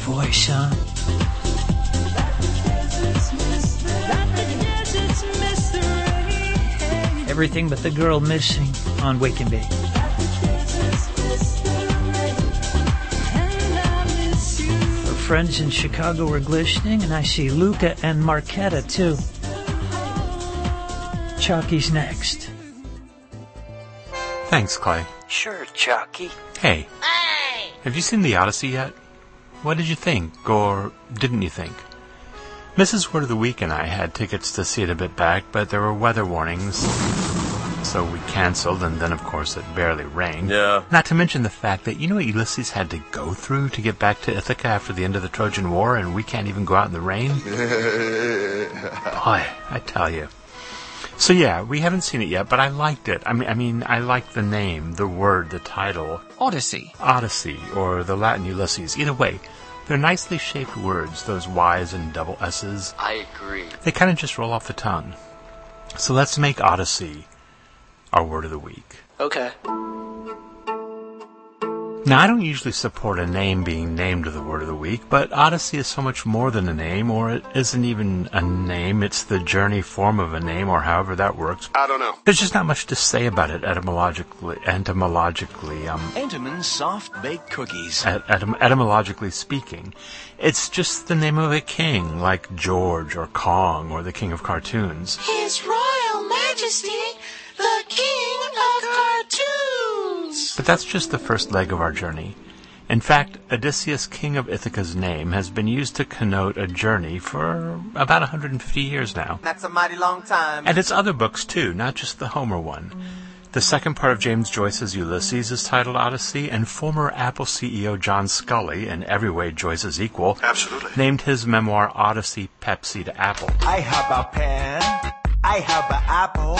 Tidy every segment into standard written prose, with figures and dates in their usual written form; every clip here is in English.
voice, huh? Everything but the girl missing on Wake and Bake. Our friends in Chicago are glistening, and I see Luca and Marquetta, too. Chalky's next. Thanks, Clay. Sure, Chalky. Hey. Have you seen The Odyssey yet? What did you think, or didn't you think? Mrs. Word of the Week and I had tickets to see it a bit back, but there were weather warnings, so we canceled, and then, of course, it barely rained. Yeah. Not to mention the fact that, you know what Ulysses had to go through to get back to Ithaca after the end of the Trojan War, and we can't even go out in the rain? Boy, I tell you. So yeah, we haven't seen it yet, but I liked it. I mean, I liked the name, the word, the title. Odyssey. Odyssey, or the Latin Ulysses. Either way, they're nicely shaped words, those Y's and double S's. I agree. They kind of just roll off the tongue. So let's make Odyssey our word of the week. Okay. Now, I don't usually support a name being named to the word of the week, but Odyssey is so much more than a name, or it isn't even a name. It's the journey form of a name, or however that works. I don't know. There's just not much to say about it etymologically. Entenmann's soft-baked cookies. Etymologically speaking. It's just the name of a king, like George or Kong or the King of Cartoons. His Royal Majesty, the King of Cartoons! But that's just the first leg of our journey. In fact, Odysseus, king of Ithaca's name, has been used to connote a journey for about 150 years now. That's a mighty long time. And it's other books, too, not just the Homer one. The second part of James Joyce's Ulysses is titled Odyssey, and former Apple CEO John Scully, in every way Joyce is equal, Absolutely. named his memoir Odyssey Pepsi to Apple. I have a pen. I have an apple.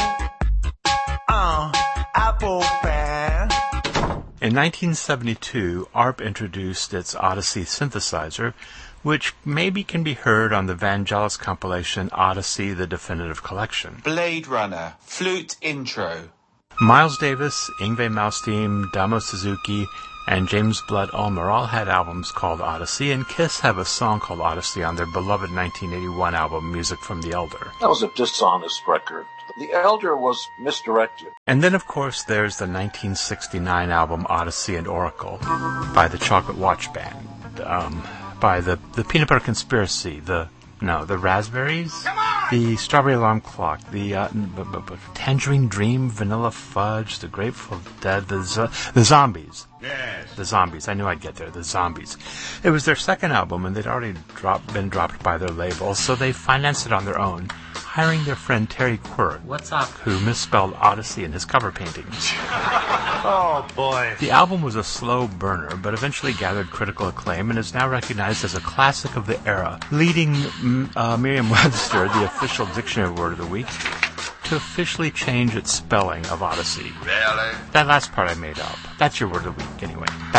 Apple pen. In 1972, ARP introduced its Odyssey synthesizer, which maybe can be heard on the Vangelis compilation Odyssey, the Definitive Collection. Blade Runner, flute intro. Miles Davis, Yngwie Malmsteen, Damo Suzuki, and James Blood Ulmer all had albums called Odyssey, and Kiss have a song called Odyssey on their beloved 1981 album Music from the Elder. That was a dishonest record. The Elder was misdirected. And then, of course, there's the 1969 album Odyssey and Oracle by the Chocolate Watch Band, by the Peanut Butter Conspiracy, the Raspberries, the Strawberry Alarm Clock, the Tangerine Dream, Vanilla Fudge, the Grateful Dead, the Zombies. Yes. The Zombies. I knew I'd get there. The Zombies. It was their second album, and they'd already been dropped by their label, so they financed it on their own, hiring their friend Terry Quirk, What's up? who misspelled Odyssey in his cover paintings. Oh, boy. The album was a slow burner, but eventually gathered critical acclaim and is now recognized as a classic of the era, leading Merriam-Webster, the official dictionary word of the week, to officially change its spelling of Odyssey. Really? That last part I made up. That's your word of the week, anyway. Back